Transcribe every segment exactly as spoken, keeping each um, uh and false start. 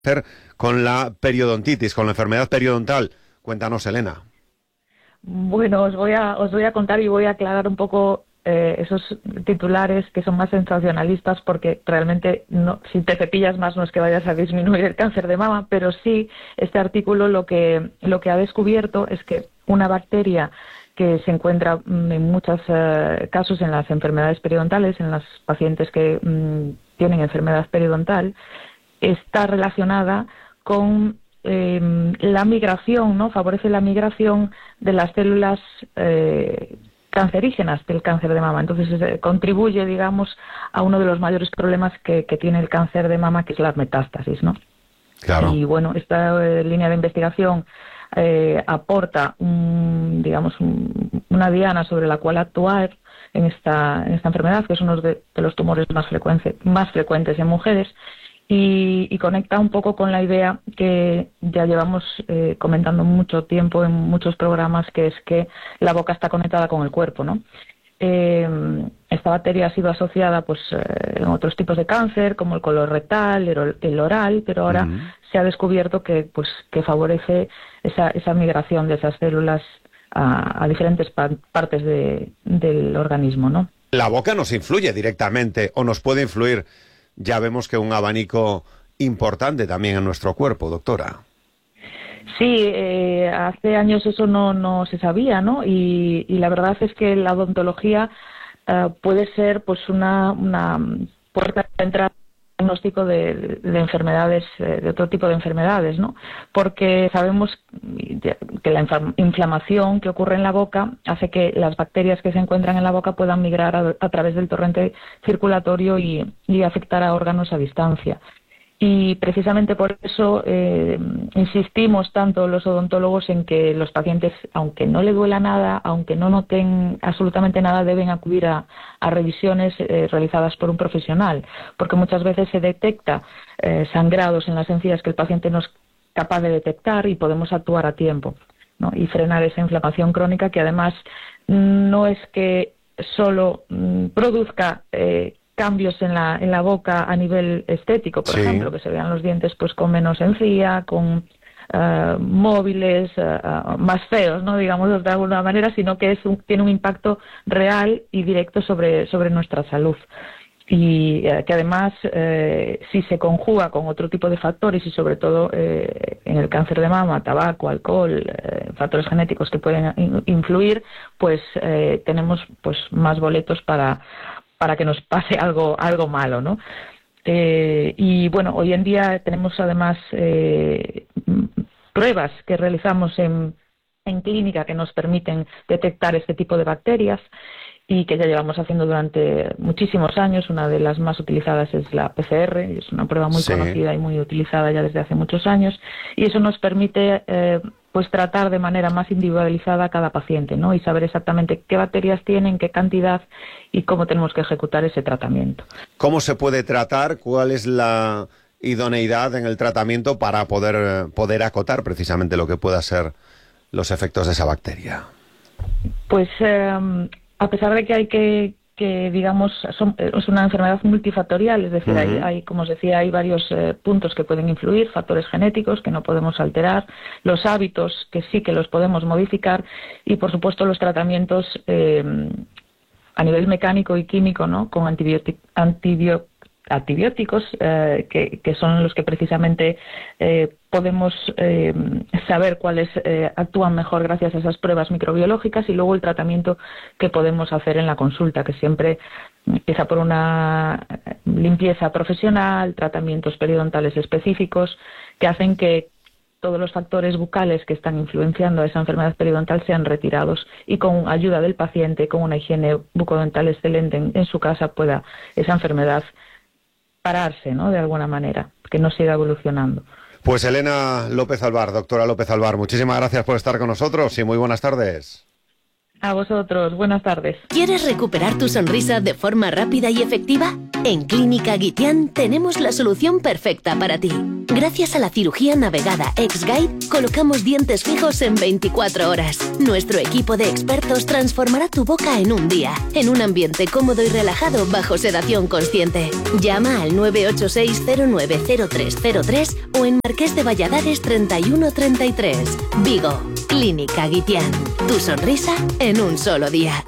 hacer con la periodontitis, con la enfermedad periodontal. Cuéntanos, Elena. Bueno, os voy a, os voy a contar y voy a aclarar un poco eh, esos titulares que son más sensacionalistas, porque realmente no, si te cepillas más no es que vayas a disminuir el cáncer de mama, pero sí este artículo lo que, lo que ha descubierto es que una bacteria que se encuentra en muchos eh, casos en las enfermedades periodontales, en las pacientes que mmm, tienen enfermedad periodontal, está relacionada con eh, la migración, ¿no? Favorece la migración de las células eh, cancerígenas del cáncer de mama. Entonces eh, contribuye, digamos, a uno de los mayores problemas que, que tiene el cáncer de mama, que es la metástasis, ¿no? Claro. Y bueno, esta eh, línea de investigación eh, aporta, un, digamos, un, una diana sobre la cual actuar en esta, en esta enfermedad, que es uno de, de los tumores más, frecuente, más frecuentes en mujeres. Y, y conecta un poco con la idea que ya llevamos eh, comentando mucho tiempo en muchos programas, que es que la boca está conectada con el cuerpo, ¿no? Eh, esta bacteria ha sido asociada pues eh, en otros tipos de cáncer, como el colorectal, el, el oral, pero ahora uh-huh. se ha descubierto que pues que favorece esa, esa migración de esas células a, a diferentes pa- partes de, del organismo, ¿no? La boca nos influye directamente o nos puede influir. Ya vemos que un abanico importante también en nuestro cuerpo, doctora. Sí, eh, hace años eso no, no se sabía, ¿no? Y, y la verdad es que la odontología eh, puede ser pues una, una puerta de entrada al diagnóstico de, de enfermedades, de otro tipo de enfermedades, ¿no? Porque sabemos que la inflamación que ocurre en la boca hace que las bacterias que se encuentran en la boca puedan migrar a, a través del torrente circulatorio y, y afectar a órganos a distancia. Y precisamente por eso eh, insistimos tanto los odontólogos en que los pacientes, aunque no le duela nada, aunque no noten absolutamente nada, deben acudir a, a revisiones eh, realizadas por un profesional, porque muchas veces se detecta eh, sangrados en las encías que el paciente no es capaz de detectar y podemos actuar a tiempo, ¿no? Y frenar esa inflamación crónica, que además no es que solo mm, produzca eh, cambios en la en la boca a nivel estético, por sí. ejemplo, que se vean los dientes pues con menos encía, con uh, móviles uh, más feos, no digamos de alguna manera, sino que es un, tiene un impacto real y directo sobre sobre nuestra salud. Y eh, que además, eh, si se conjuga con otro tipo de factores, y sobre todo eh, en el cáncer de mama, tabaco, alcohol, eh, factores genéticos que pueden in- influir, pues eh, tenemos pues más boletos para para que nos pase algo algo malo, ¿no? Eh, y bueno, hoy en día tenemos además eh, pruebas que realizamos en, en clínica que nos permiten detectar este tipo de bacterias y que ya llevamos haciendo durante muchísimos años. Una de las más utilizadas es la P C R, es una prueba muy sí. conocida y muy utilizada ya desde hace muchos años, y eso nos permite eh, pues tratar de manera más individualizada a cada paciente, ¿no? Y saber exactamente qué bacterias tienen, qué cantidad y cómo tenemos que ejecutar ese tratamiento. ¿Cómo se puede tratar? ¿Cuál es la idoneidad en el tratamiento para poder, poder acotar precisamente lo que pueda ser los efectos de esa bacteria? Pues eh, a pesar de que hay que, que digamos, son, es una enfermedad multifactorial, es decir, uh-huh. hay, hay, como os decía, hay varios eh, puntos que pueden influir, factores genéticos que no podemos alterar, los hábitos que sí que los podemos modificar y, por supuesto, los tratamientos eh, a nivel mecánico y químico, ¿no? Con antibióticos, antibio, antibióticos eh, que, que son los que precisamente eh, podemos eh, saber cuáles eh, actúan mejor gracias a esas pruebas microbiológicas, y luego el tratamiento que podemos hacer en la consulta, que siempre empieza por una limpieza profesional, tratamientos periodontales específicos que hacen que todos los factores bucales que están influenciando a esa enfermedad periodontal sean retirados, y con ayuda del paciente, con una higiene bucodental excelente en, en su casa, pueda esa enfermedad pararse, ¿no? De alguna manera, que no siga evolucionando. Pues Elena López Albar, doctora López Albar, muchísimas gracias por estar con nosotros y muy buenas tardes. A vosotros, buenas tardes. ¿Quieres recuperar tu sonrisa de forma rápida y efectiva? En Clínica Guitián tenemos la solución perfecta para ti. Gracias a la cirugía navegada X-Guide, colocamos dientes fijos en veinticuatro horas. Nuestro equipo de expertos transformará tu boca en un día, en un ambiente cómodo y relajado bajo sedación consciente. Llama al nueve ocho seis cero nueve cero tres cero tres o en Marqués de Valladares treinta y uno treinta y tres. Vigo, Clínica Guitián. Tu sonrisa en un solo día.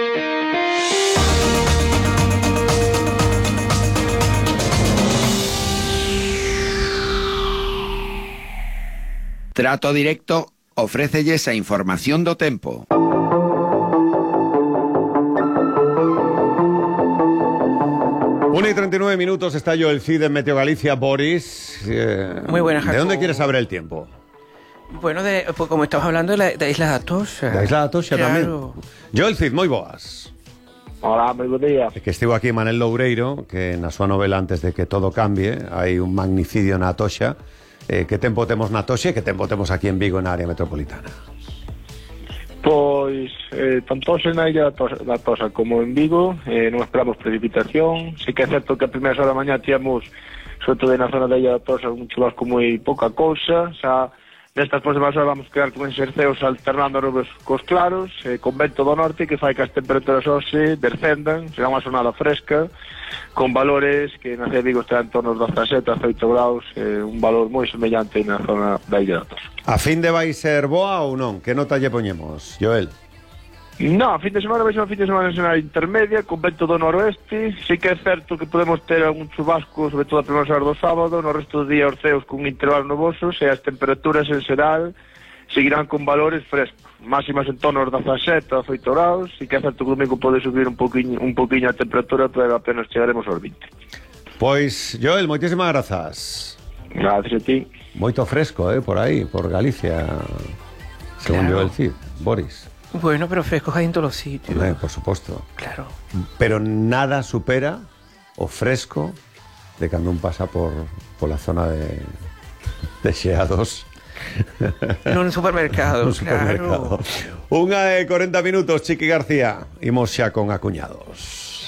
Trato Directo ofrécelles a información do tempo. una y treinta y nueve minutos está yo el C I D en Meteo Galicia. Boris, eh, Muy buenas, ¿de Jacobo. dónde quieres saber el tiempo? Bueno, de, pues como estamos hablando de la de Isla de Atocha. Da Isla da Atocha Claro. tamén. Joel Cid, moi boas. Hola, moi bo día. É que estivo aquí Manel Loureiro, que na súa novela Antes de que todo cambie, hai un magnicidio na Atocha. Eh, que tempo temos na Atocha e que tempo temos aquí en Vigo, na área metropolitana? Pois, eh, tanto na Illa da Tosa como en Vigo, eh, non esperamos precipitación. Sí que é certo que a primeira hora da mañá tíamos, sobre todo na zona da Illa da Tosa, un chubasco moi pouca cousa. Xa nestas próximas horas vamos quedar con exerceos alternando nubes cos claros, eh, con vento do norte, que fai que as temperaturas hoxe descendan. Será unha xornada fresca, con valores que na cidade de Vigo están en torno aos dezasete a dezaoito graus, eh, un valor moi semellante na zona da Illa da Tosa. A fin de vai ser boa ou non? Que nota lle poñemos, Joel? No, a fin de semana vai ser unha fin de semana nacional intermedia con vento do noroeste. Sí que é certo que podemos ter algún chubasco, sobre todo a primeira hora do sábado. No resto do día orceos con intervalos nubosos e as temperaturas en xeral seguirán con valores frescos, máximas en torno aos dezasete a dezaoito graus. Sí que é certo que o domingo pode subir un poquinho, un poquinho a temperatura, pero apenas chegaremos aos vinte. Pois, Joel, moitísimas grazas. Gracias a ti. Moito fresco, eh, por aí, por Galicia, según Claro. Joel Cid. Boris. Bueno, pero frescos hay en todos los sitios. Eh, por suposto. Claro. Pero nada supera o fresco de cando un pasa por, por la zona de, de Xeados. En un supermercado, Un claro. supermercado. Unha e corenta minutos, Chiqui García. Imos xa con acuñados.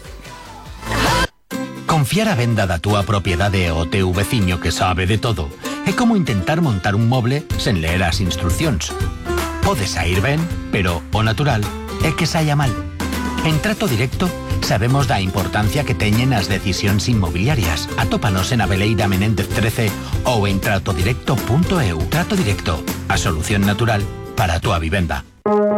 Confiar a venda da túa propiedade ao teu veciño que sabe de todo é como intentar montar un moble sen ler as instruccións. Pode sair ben, pero o natural é que saia mal. En Trato Directo sabemos da importancia que teñen as decisións inmobiliarias. Atópanos en Aveleira Menéndez trece ou en trato directo punto eu. Trato Directo, a solución natural para a túa vivenda.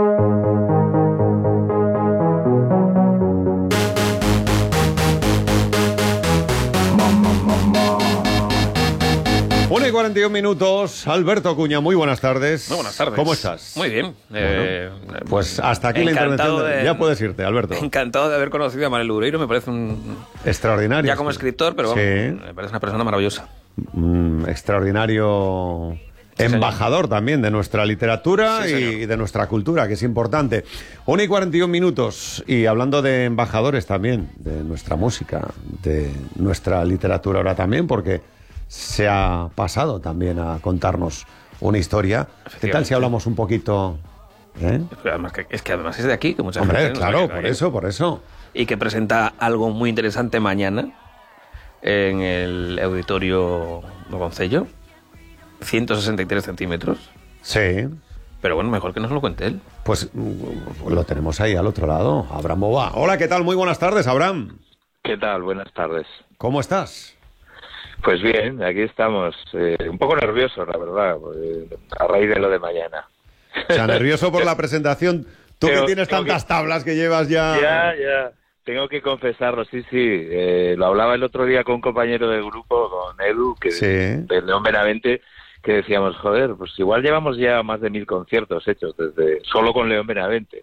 una y cuarenta y un minutos. Alberto Cuña, muy buenas tardes. Muy buenas tardes. ¿Cómo estás? Muy bien. Eh, Pues hasta aquí la encantado intervención. de- de- Ya puedes irte, Alberto. Encantado de haber conocido a Manel Loureiro, me parece un... Extraordinario. Ya como escritor, pero vamos, Sí. me parece una persona maravillosa. Mm, extraordinario embajador también de nuestra literatura Sí, y señor. de nuestra cultura, que es importante. una y cuarenta y un minutos. Y hablando de embajadores también, de nuestra música, de nuestra literatura ahora también, porque se ha pasado también a contarnos una historia. ¿Qué tal si Efectivamente. hablamos un poquito? ¿Eh? Pero además que- es que además es de aquí, que mucha Hombre, gente no claro, sabe que por hay. eso, por eso. Y que presenta algo muy interesante mañana en el auditorio do Concello. ciento sesenta y tres centímetros. Sí. Pero bueno, mejor que nos lo cuente él. Pues mm, lo tenemos ahí al otro lado, Abraham Boba. Hola, ¿qué tal? Muy buenas tardes, Abraham. ¿Qué tal? Buenas tardes. ¿Cómo estás? Pues bien, aquí estamos. Eh, un poco nervioso, la verdad, porque a raíz de lo de mañana. O sea, nervioso por la presentación. Tú que Tengo- tienes tengo tantas que- tablas que llevas ya... Ya, ya. Tengo que confesarlo, sí, sí. Eh, lo hablaba el otro día con un compañero del grupo, con Edu, que Sí. del León Benavente, que decíamos, joder, pues igual llevamos ya más de mil conciertos hechos, desde solo con León Benavente.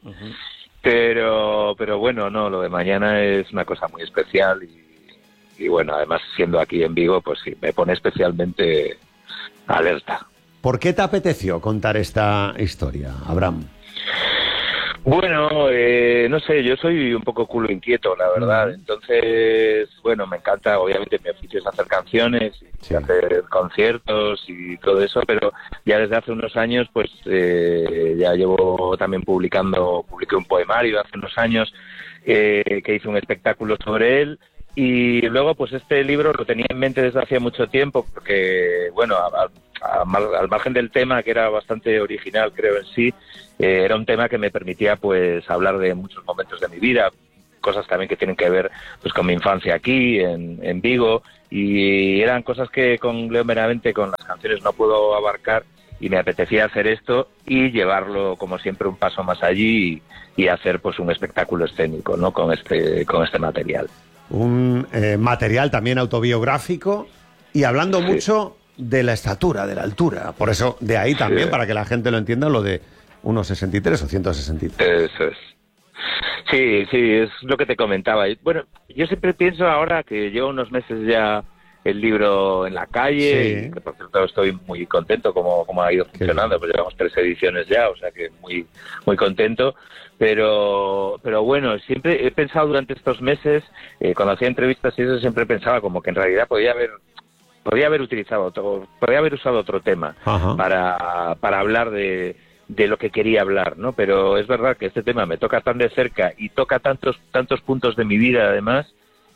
Pero, pero bueno, no, lo de mañana es una cosa muy especial y, y bueno, además siendo aquí en Vigo, pues sí, me pone especialmente alerta. ¿Por qué te apeteció contar esta historia, Abraham? Bueno, eh, no sé, yo soy un poco culo inquieto, la verdad. Entonces, bueno, me encanta, obviamente mi oficio es hacer canciones, y Sí. hacer conciertos y todo eso, pero ya desde hace unos años, pues eh, ya llevo también publicando, publiqué un poemario hace unos años, eh, que hice un espectáculo sobre él, Y luego, pues este libro lo tenía en mente desde hacía mucho tiempo, porque, bueno, a, a, a, al margen del tema, que era bastante original, creo, en sí, eh, era un tema que me permitía, pues, hablar de muchos momentos de mi vida, cosas también que tienen que ver, pues, con mi infancia aquí, en, en Vigo, y eran cosas que con León Benavente, con las canciones, no puedo abarcar, y me apetecía hacer esto y llevarlo, como siempre, un paso más allí y, y hacer, pues, un espectáculo escénico, ¿no?, con este, con este material. Un eh, material también autobiográfico y hablando sí. mucho de la estatura, de la altura. Por eso, de ahí también, sí. para que la gente lo entienda, lo de uno sesenta y tres o ciento sesenta y tres. Eso es. Sí, sí, es lo que te comentaba. Bueno, yo siempre pienso ahora que llevo unos meses ya el libro en la calle, sí. y que por cierto estoy muy contento como, como ha ido funcionando, pues llevamos tres ediciones ya, o sea que muy, muy contento. Pero pero bueno, siempre he pensado durante estos meses, eh, cuando hacía entrevistas y eso, siempre pensaba como que en realidad podía haber podía haber utilizado otro, podía haber usado otro tema Ajá. para para hablar de, de lo que quería hablar, ¿no? Pero es verdad que este tema me toca tan de cerca y toca tantos tantos puntos de mi vida además,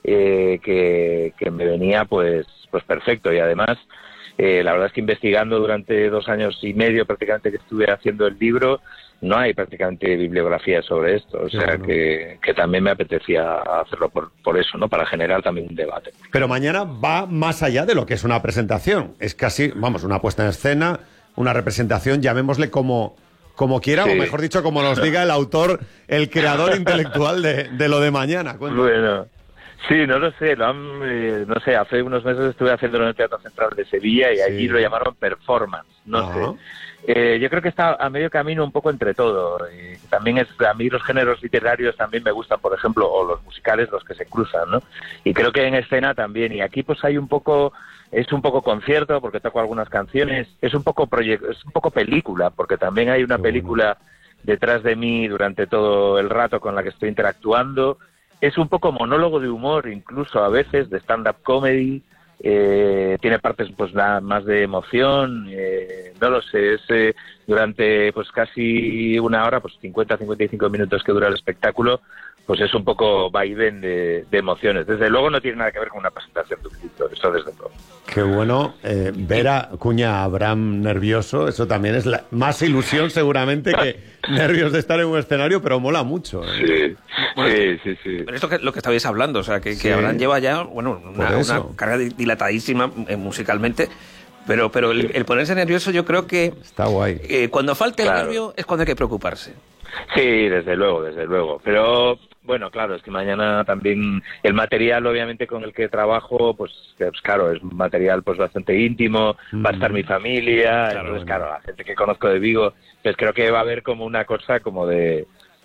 eh, que, que me venía pues pues perfecto. Y además eh, la verdad es que investigando durante dos años y medio prácticamente que estuve haciendo el libro, no hay prácticamente bibliografía sobre esto, o sea bueno. que, que también me apetecía hacerlo por, por eso, ¿no? Para generar también un debate. Pero mañana va más allá de lo que es una presentación, es casi, vamos, una puesta en escena, una representación, llamémosle como, como quiera, sí. o mejor dicho, como nos diga el autor, el creador intelectual de, de lo de mañana. Cuéntame. Bueno, sí, no lo sé, lo han, eh, no sé, hace unos meses estuve haciéndolo en el Teatro Central de Sevilla y sí. allí lo llamaron performance, no Ajá. sé. Eh, yo creo que está a medio camino un poco entre todo. Y también es, a mí los géneros literarios también me gustan, por ejemplo, o los musicales, los que se cruzan, ¿no? Y creo que en escena también. Y aquí pues hay un poco, es un poco concierto porque toco algunas canciones, es un poco proyecto, es un poco película porque también hay una película detrás de mí durante todo el rato con la que estoy interactuando. Es un poco monólogo de humor, incluso a veces de stand-up comedy. Eh, tiene partes pues nada más de emoción, eh, no lo sé, es eh, durante pues casi una hora, pues cincuenta a cincuenta y cinco minutos que dura el espectáculo, pues es un poco vaivén de, de emociones. Desde luego no tiene nada que ver con una presentación de un libro, eso desde luego. Qué bueno, eh, ver a Cuña Abraham nervioso, eso también es la, más ilusión seguramente que nervios de estar en un escenario, pero mola mucho. ¿eh? Sí, bueno, sí, sí, sí. Pero esto es lo que estabais hablando, o sea, que, sí. que Abraham lleva ya, bueno, una, una carrera dilatadísima eh, musicalmente, pero pero el, el ponerse nervioso yo creo que... Está guay. Eh, cuando falte claro. el nervio es cuando hay que preocuparse. Sí, desde luego, desde luego, pero... Bueno, claro, es que mañana también el material, obviamente, con el que trabajo, pues, pues claro, es un material pues bastante íntimo, mm. va a estar mi familia, claro, entonces, bueno. claro, la gente que conozco de Vigo, pues creo que va a haber como una cosa como de,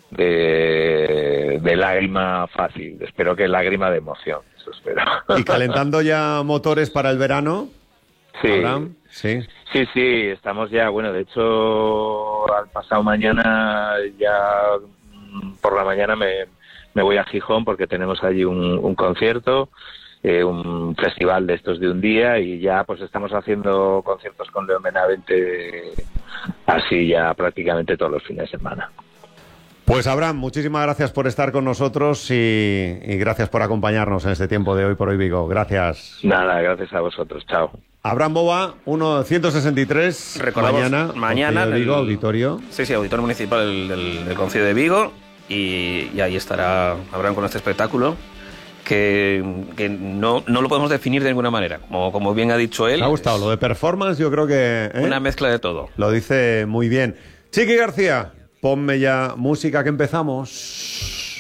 de, de lágrima fácil, espero que lágrima de emoción, eso espero. ¿Y calentando ya motores para el verano? Sí. Abraham? Sí. Sí, sí, estamos ya, bueno, de hecho, al pasado mañana, ya por la mañana me... Me voy a Gijón porque tenemos allí un, un concierto, eh, un festival de estos de un día y ya pues estamos haciendo conciertos con León Benavente así ya prácticamente todos los fines de semana. Pues Abraham, muchísimas gracias por estar con nosotros y, y gracias por acompañarnos en este tiempo de Hoy por Hoy Vigo. Gracias. Nada, gracias a vosotros. Chao. Abraham Boba, ciento sesenta y tres, recordamos mañana, mañana de Vigo, el, auditorio. Sí, sí, auditorio municipal del, del, del Concello de Vigo. Y, y ahí estará Abraham con este espectáculo que, que no, no lo podemos definir de ninguna manera, como, como bien ha dicho él. Me ha gustado, lo de performance yo creo que... ¿eh? Una mezcla de todo. Lo dice muy bien. Chiqui García, ponme ya música que empezamos.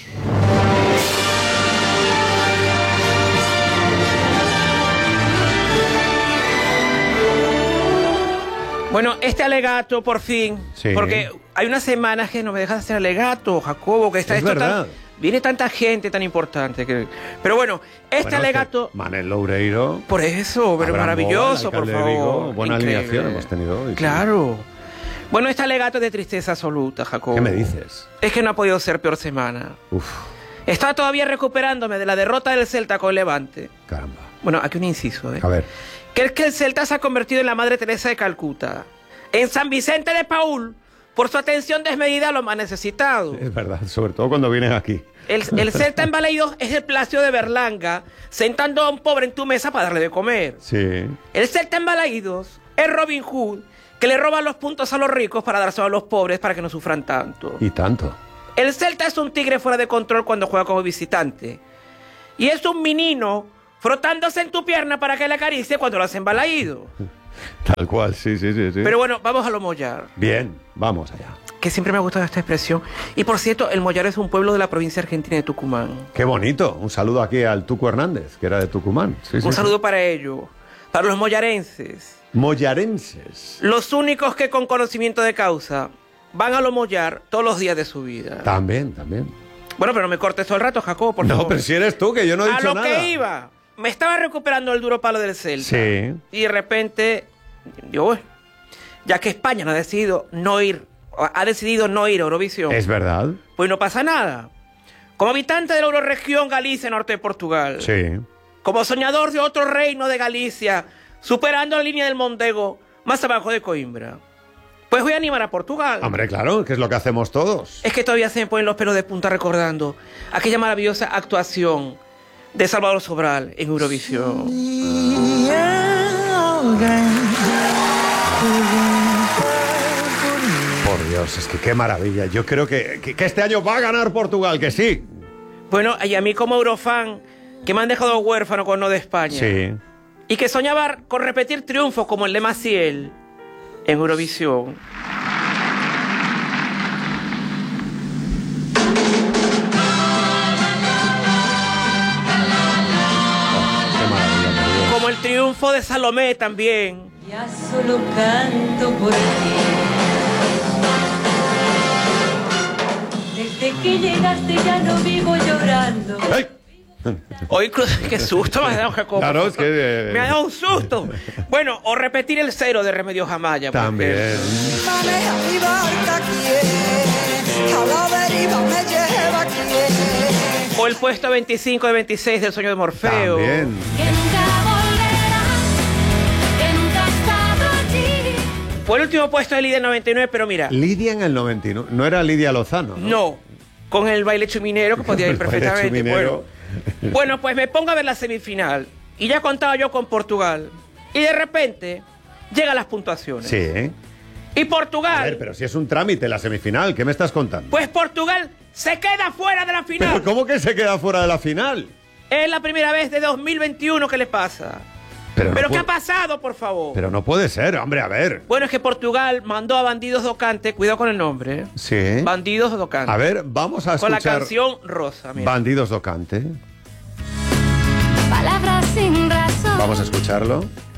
Bueno, este alegato, por fin, sí. porque hay unas semanas que no me dejas hacer alegato, Jacobo, que está es esto verdad. Tan, viene tanta gente tan importante. Que, pero bueno, este bueno, alegato... Este Manel Loureiro... Por eso, pero maravilloso, Boba, por favor. Vigo, buena increíble. alineación hemos tenido hoy. Claro. Sí. Bueno, este alegato es de tristeza absoluta, Jacobo. ¿Qué me dices? Es que no ha podido ser peor semana. Uf. Estaba todavía recuperándome de la derrota del Celta con Levante. Caramba. Bueno, aquí un inciso, ¿eh? A ver. Que es que el Celta se ha convertido en la Madre Teresa de Calcuta. En San Vicente de Paúl por su atención desmedida a los más necesitados. Es verdad, sobre todo cuando vienes aquí. El, el Celta en Balaídos es el Palacio de Berlanga, sentando a un pobre en tu mesa para darle de comer. Sí. El Celta en Balaídos es Robin Hood, que le roba los puntos a los ricos para dárselo a los pobres para que no sufran tanto. Y tanto. El Celta es un tigre fuera de control cuando juega como visitante. Y es un menino frotándose en tu pierna para que le acaricie cuando lo hacen Balaído. Tal cual, sí, sí, sí, sí. Pero bueno, vamos a lo Mollar. Bien, vamos allá. Que siempre me ha gustado esta expresión. Y por cierto, el Mollar es un pueblo de la provincia argentina de Tucumán. Qué bonito. Un saludo aquí al Tuco Hernández, que era de Tucumán. Sí, sí, un saludo sí. para ellos, para los mollarenses. Mollarenses. Los únicos que con conocimiento de causa van a lo Mollar todos los días de su vida. También, también. Bueno, pero no me cortes todo el rato, Jacobo, por no, favor. No, pero si eres tú, que yo no he a dicho lo nada. que iba. Me estaba recuperando el duro palo del Celta. Sí. Y de repente, digo, bueno, ya que España no ha decidido no ir, ha decidido no ir a Eurovisión. Es verdad. Pues no pasa nada. Como habitante de la Euroregión Galicia, norte de Portugal. Sí. Como soñador de otro reino de Galicia, superando la línea del Mondego, más abajo de Coimbra. Pues voy a animar a Portugal. Hombre, claro, que es lo que hacemos todos. Es que todavía se me ponen los pelos de punta recordando aquella maravillosa actuación de Salvador Sobral en Eurovisión. Por Dios, es que qué maravilla. Yo creo que, que, que este año va a ganar Portugal, que sí. Bueno, y a mí como eurofan, que me han dejado huérfano con no de España. Sí. Y que soñaba con repetir triunfos como el de Maciel en Eurovisión. Como el triunfo de Salomé también. Ya solo canto por ti. Desde que llegaste ya no vivo llorando. ¡Ay! Hoy, qué susto me ha dado, Jacobo. Claro, es que... Eh... Me ha dado un susto. Bueno, o repetir el cero de Remedios Amaya. También. O el puesto veinticinco de veintiséis del Sueño de Morfeo. También. Fue el último puesto de Lidia en noventa y nueve, pero mira. Lidia en el noventa y nueve. No era Lidia Lozano, ¿no? No, con el baile chuminero que podía ir perfectamente. Bueno, bueno, pues me pongo a ver la semifinal. Y ya contaba yo con Portugal. Y de repente llegan las puntuaciones. Sí, ¿eh? Y Portugal... A ver, pero si es un trámite la semifinal, ¿qué me estás contando? Pues Portugal se queda fuera de la final. ¿Pero cómo que se queda fuera de la final? Es la primera vez de dos mil veintiuno que le pasa. Pero, ¿Pero no qué puede... ha pasado, por favor? Pero no puede ser, hombre, a ver. Bueno, es que Portugal mandó a Bandidos do Cante, cuidado con el nombre, ¿eh? Sí. Bandidos do Cante. A ver, vamos a con escuchar... la canción Rosa, mira. Bandidos do Cante. Palabras sin razón. Vamos a escucharlo.